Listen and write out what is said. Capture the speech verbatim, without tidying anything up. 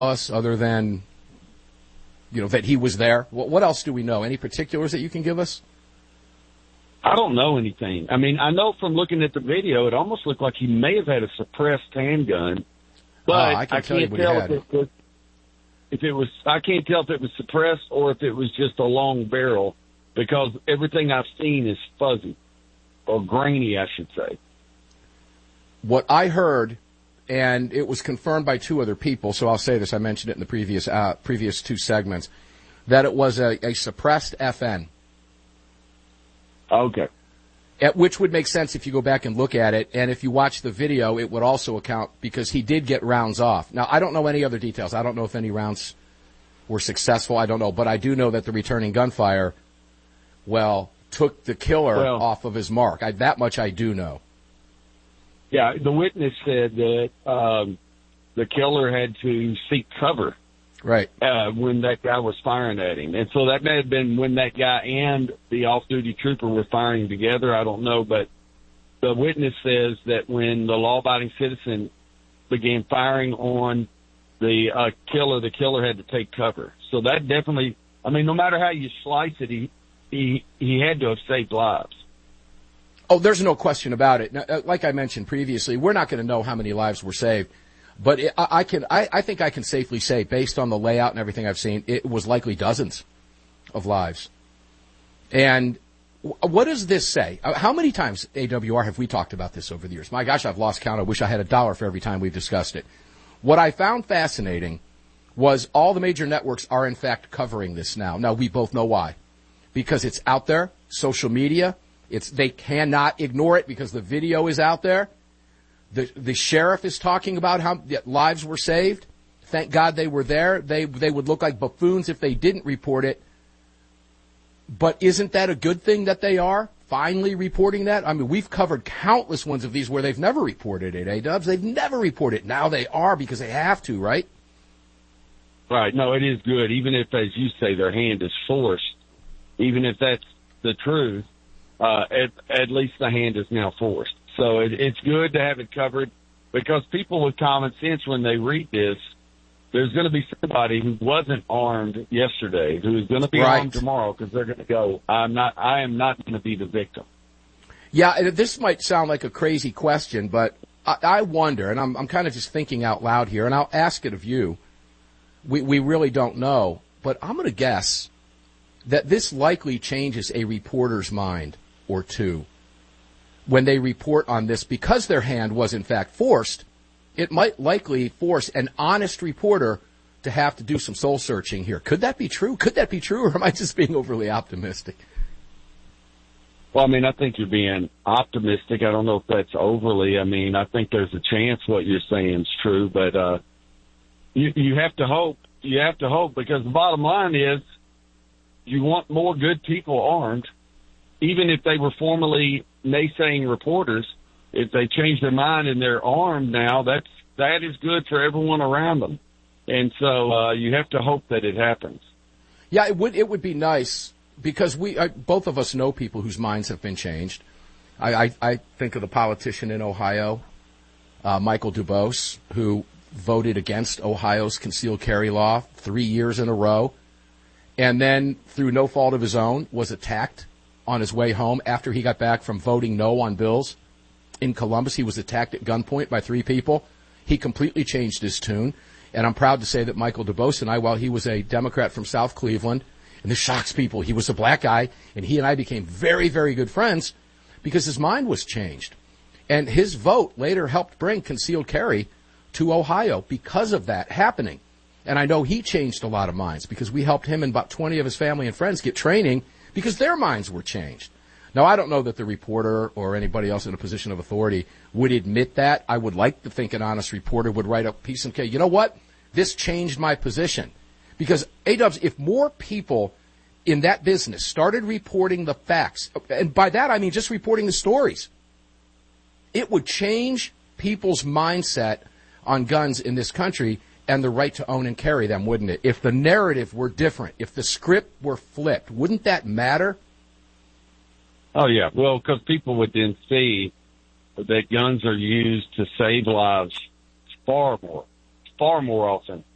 us other than, you know, that he was there? What, what else do we know? Any particulars that you can give us? I don't know anything. I mean, I know from looking at the video, it almost looked like he may have had a suppressed handgun, but oh, I, can I tell can't you tell if it was, if it was. I can't tell if it was suppressed or if it was just a long barrel, because everything I've seen is fuzzy or grainy, I should say. What I heard, and it was confirmed by two other people, so I'll say this. I mentioned it in the previous uh, previous two segments, that it was a, a suppressed F N. Okay. At, which would make sense if you go back and look at it, and if you watch the video, it would also account, because he did get rounds off. Now, I don't know any other details. I don't know if any rounds were successful. I don't know. But I do know that the returning gunfire, well, took the killer well, off of his mark. I, that much I do know. Yeah, the witness said that um, the killer had to seek cover. Right. Uh, when that guy was firing at him. And so that may have been when that guy and the off-duty trooper were firing together. I don't know. But the witness says that when the law-abiding citizen began firing on the uh, killer, the killer had to take cover. So that definitely, I mean, no matter how you slice it, he he, he had to have saved lives. Oh, there's no question about it. Now, like I mentioned previously, we're not going to know how many lives were saved. But it, I, I can, I, I think I can safely say, based on the layout and everything I've seen, it was likely dozens of lives. And what does this say? How many times, A W R, have we talked about this over the years? My gosh, I've lost count. I wish I had a dollar for every time we've discussed it. What I found fascinating was all the major networks are, in fact, covering this now. Now, we both know why. Because it's out there, social media. It's, they cannot ignore it because the video is out there. The the sheriff is talking about how lives were saved. Thank God they were there. They they would look like buffoons if they didn't report it. But isn't that a good thing that they are finally reporting that? I mean, we've covered countless ones of these where they've never reported it, A-Dubs. They've never reported it. Now they are because they have to, right? Right. No, it is good. Even if, as you say, their hand is forced, even if that's the truth, uh, at, at least the hand is now forced. So it, it's good to have it covered, because people with common sense, when they read this, there's going to be somebody who wasn't armed yesterday who is going to be right. armed tomorrow, because they're going to go, I'm not, I am not going to be the victim. Yeah, and this might sound like a crazy question, but I, I wonder, and I'm, I'm kind of just thinking out loud here, and I'll ask it of you. We, we really don't know, but I'm going to guess that this likely changes a reporter's mind or two. When they report on this, because their hand was in fact forced, it might likely force an honest reporter to have to do some soul searching here. Could that be true? Could that be true, or am I just being overly optimistic? Well, I mean, I think you're being optimistic. I don't know if that's overly. I mean, I think there's a chance what you're saying is true, but uh, you, you have to hope. You have to hope, because the bottom line is you want more good people armed, even if they were formerly naysaying reporters. If they change their mind and they're armed now, that's that is good for everyone around them. And so uh, you have to hope that it happens. Yeah, it would it would be nice, because we I, both of us know people whose minds have been changed. I, I, I think of the politician in Ohio, uh, Michael Dubose, who voted against Ohio's concealed carry law three years in a row, and then through no fault of his own was attacked on his way home after he got back from voting no on bills in Columbus. He was attacked at gunpoint by three people. He completely changed his tune. And I'm proud to say that Michael Dubose and I, while he was a Democrat from South Cleveland, and this shocks people, he was a black guy, and he and I became very, very good friends because his mind was changed. And his vote later helped bring concealed carry to Ohio because of that happening. And I know he changed a lot of minds because we helped him and about twenty of his family and friends get training because their minds were changed. Now, I don't know that the reporter or anybody else in a position of authority would admit that. I would like to think an honest reporter would write a piece and say, you know what? This changed my position. Because, A-Dubs, if more people in that business started reporting the facts, and by that I mean just reporting the stories, it would change people's mindset on guns in this country and the right to own and carry them, wouldn't it? If the narrative were different, if the script were flipped, wouldn't that matter? Oh, yeah. Well, because people would then see that guns are used to save lives far more, far more often